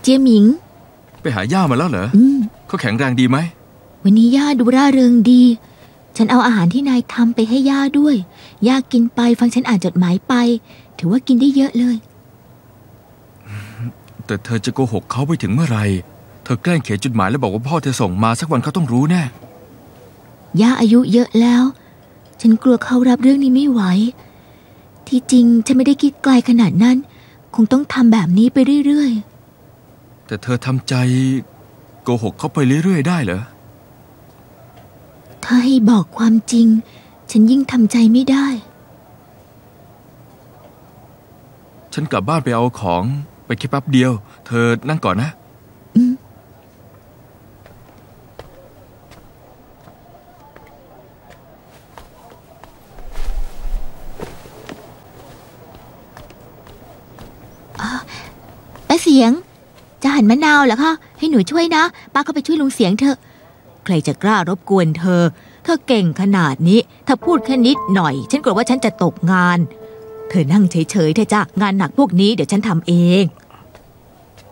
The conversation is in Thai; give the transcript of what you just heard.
จียหมิงไปหาย่ามาแล้วเหรอเขาแข็งแรงดีไหมวันนี้ย่าดูร่าเริงดีฉันเอาอาหารที่นายทำไปให้ย่าด้วยย่ากินไปฟังฉันอ่านจดหมายไปถือว่ากินได้เยอะเลยแต่เธอจะโกหกเขาไปถึงเมื่อไหร่เธอแกล้งเขียนจดหมายแล้วบอกว่าพ่อเธอส่งมาสักวันเขาต้องรู้แน่ย่าอายุเยอะแล้วฉันกลัวเขารับเรื่องนี้ไม่ไหวที่จริงฉันไม่ได้คิดไกลขนาดนั้นคงต้องทำแบบนี้ไปเรื่อยๆแต่เธอทำใจโกหกเขาไปเรื่อยๆได้เหรอถ้าให้บอกความจริงฉันยิ่งทำใจไม่ได้ฉันกลับบ้านไปเอาของไปแค่แป๊บเดียวเธอนั่งก่อนนะป้าเสียงจะหั่นมะนาวเหรอคะให้หนูช่วยนะป้าก็ไปช่วยลุงเสียงเถอะใครจะกล้ารบกวนเธอเก่งขนาดนี้ถ้าพูดแค่นิดหน่อยฉันกลัวว่าฉันจะตกงานเธอนั่งเฉยๆเถอะจ้ะงานหนักพวกนี้เดี๋ยวฉันทำเอง